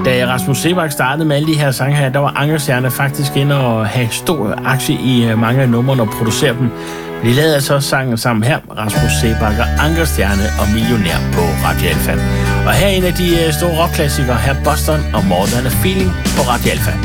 Da Rasmus Seebach startede med alle de her sange her, der var Ankerstjerne faktisk inde og have stor aktie i mange af numrene og producere dem. De lavede altså også sangen sammen her, Rasmus Seebach og Ankerstjerne og Millionær på Radio Alfa. Og her er en af de store rockklassikere, her Boston og More Than a Feeling på Radio Alfa.